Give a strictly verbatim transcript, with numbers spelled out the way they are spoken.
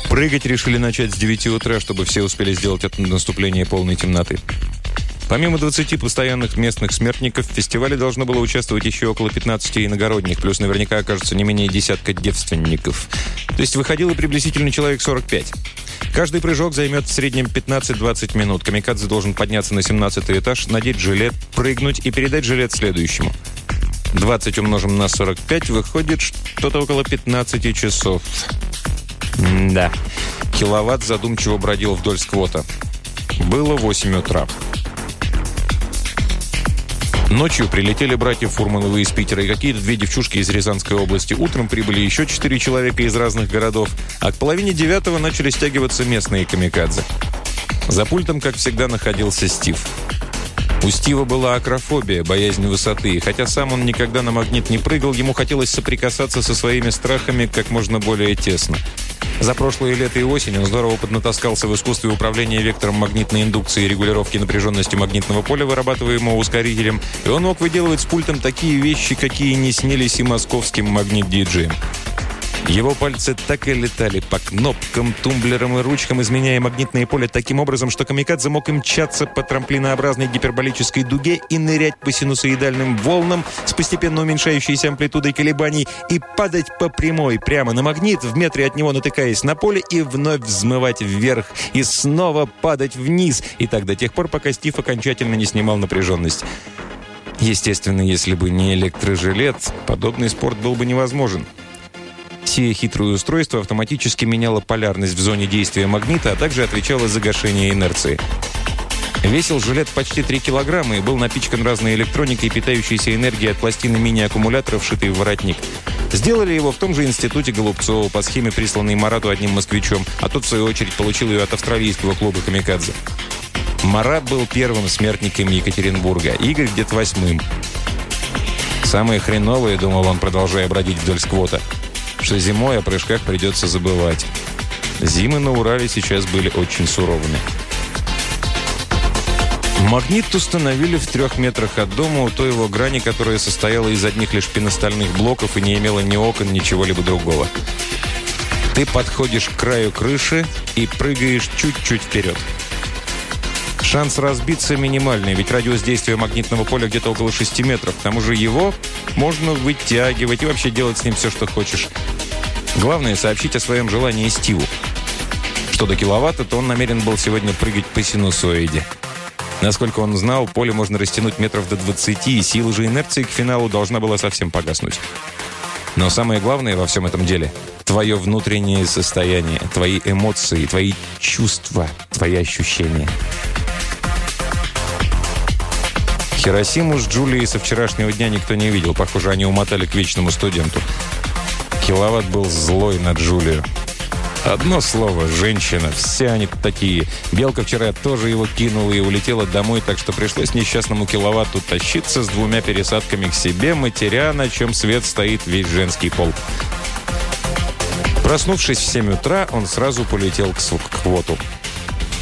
Прыгать решили начать с девяти утра, чтобы все успели сделать это наступление полной темноты. Помимо двадцати постоянных местных смертников, в фестивале должно было участвовать еще около пятнадцати иногородних, плюс наверняка окажется не менее десятка девственников. То есть выходило приблизительно человек сорок пять. Каждый прыжок займет в среднем пятнадцать-двадцать минут. Камикадзе должен подняться на семнадцатый этаж, надеть жилет, прыгнуть и передать жилет следующему. двадцать умножим на сорок пять, выходит что-то около пятнадцати часов. М-да. Киловатт задумчиво бродил вдоль сквота. Было восемь утра. Ночью прилетели братья Фурмановы из Питера и какие-то две девчушки из Рязанской области. Утром прибыли еще четыре человека из разных городов, а к половине девятого начали стягиваться местные камикадзе. За пультом, как всегда, находился Стив. У Стива была акрофобия, боязнь высоты, и хотя сам он никогда на магнит не прыгал, ему хотелось соприкасаться со своими страхами как можно более тесно. За прошлое лето и осень он здорово поднатаскался в искусстве управления вектором магнитной индукции и регулировки напряженности магнитного поля, вырабатываемого ускорителем, и он мог выделывать с пультом такие вещи, какие не снились и московским магнит-диджеям. Его пальцы так и летали по кнопкам, тумблерам и ручкам, изменяя магнитное поле таким образом, что камикадзе мог и мчаться по трамплинообразной гиперболической дуге и нырять по синусоидальным волнам с постепенно уменьшающейся амплитудой колебаний и падать по прямой прямо на магнит, в метре от него натыкаясь на поле, и вновь взмывать вверх, и снова падать вниз, и так до тех пор, пока Стив окончательно не снимал напряженность. Естественно, если бы не электрожилет, подобный спорт был бы невозможен. Сие хитрое устройство автоматически меняло полярность в зоне действия магнита, а также отвечало за гашение инерции. Весил жилет почти три килограмма и был напичкан разной электроникой, питающейся энергией от пластины мини-аккумулятора, вшитой в воротник. Сделали его в том же институте Голубцова по схеме, присланной Марату одним москвичом, а тот, в свою очередь, получил ее от австралийского клуба «Камикадзе». Марат был первым смертником Екатеринбурга, Игорь где-то восьмым. «Самое хреновое, — думал он, продолжая бродить вдоль сквота, — что зимой о прыжках придется забывать. Зимы на Урале сейчас были очень суровыми». Магнит установили в трех метрах от дома, у той его грани, которая состояла из одних лишь пеностальных блоков и не имела ни окон, ни чего-либо другого. Ты подходишь к краю крыши и прыгаешь чуть-чуть вперед. Шанс разбиться минимальный, ведь радиус действия магнитного поля где-то около шести метров. К тому же его можно вытягивать и вообще делать с ним все, что хочешь. Главное — сообщить о своем желании Стиву. Что до киловатта, то он намерен был сегодня прыгать по синусоиде. Насколько он знал, поле можно растянуть метров до двадцати, и сила же инерции к финалу должна была совсем погаснуть. Но самое главное во всем этом деле — твое внутреннее состояние, твои эмоции, твои чувства, твои ощущения. Хиросиму с Джулией со вчерашнего дня никто не видел. Похоже, они умотали к вечному студенту. Киловатт был злой на Джулию. Одно слово — женщина. Все они такие. Белка вчера тоже его кинула и улетела домой, так что пришлось несчастному Киловатту тащиться с двумя пересадками к себе, матеря, на чем свет стоит весь женский пол. Проснувшись в семь утра, он сразу полетел к сквоту.